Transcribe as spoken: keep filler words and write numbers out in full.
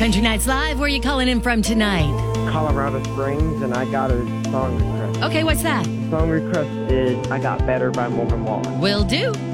Country Nights Live, where are you calling in from tonight? Colorado Springs, and I got a song request. Okay, what's that? The song request is I Got Better by Morgan Wallen. Will do.